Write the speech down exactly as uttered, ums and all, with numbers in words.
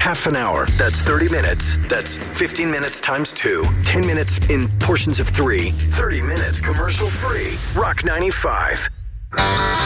half an hour. That's thirty minutes. That's fifteen minutes times two. ten minutes in portions of three. thirty minutes commercial free. Rock ninety-five.